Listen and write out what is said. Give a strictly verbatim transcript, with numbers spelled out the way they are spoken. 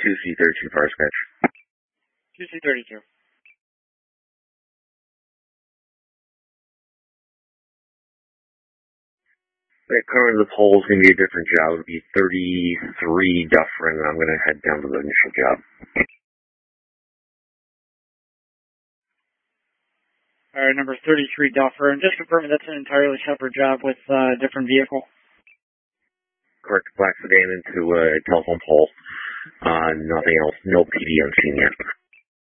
two C thirty-two fire scratch. two C thirty-two. Right, currently the poll is going to be a different job. It would be thirty-three Dufferin, and I'm going to head down to the initial job. All right, number thirty-three Duffer, and just confirming that's an entirely separate job with uh, a different vehicle. Correct. Black sedan into a telephone pole. Uh, nothing else. No P D on scene yet.